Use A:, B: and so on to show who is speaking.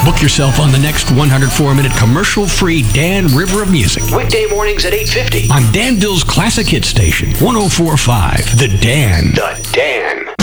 A: Book yourself on the next 104-minute commercial-free Dan River of Music. Weekday mornings at 8:50 on Danville's Classic Hit Station, 104.5 The Dan. The Dan.